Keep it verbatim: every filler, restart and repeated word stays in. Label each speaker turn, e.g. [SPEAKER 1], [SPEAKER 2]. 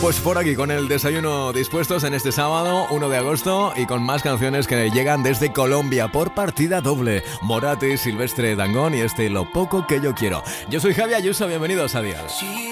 [SPEAKER 1] Pues por aquí con el desayuno dispuestos en este sábado uno de agosto y con más canciones que llegan desde Colombia por partida doble. Morat, Silvestre Dangond y este Lo poco que yo quiero. Yo soy Javi Ayuso, bienvenidos a Dial.